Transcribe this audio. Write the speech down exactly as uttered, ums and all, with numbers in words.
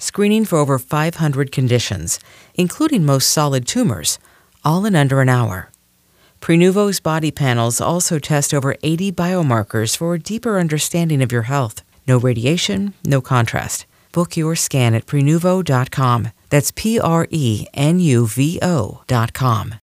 screening for over five hundred conditions, including most solid tumors, all in under an hour. Prenuvo's body panels also test over eighty biomarkers for a deeper understanding of your health. No radiation, no contrast. Book your scan at Prenuvo dot com. That's P R E N U V O dot com.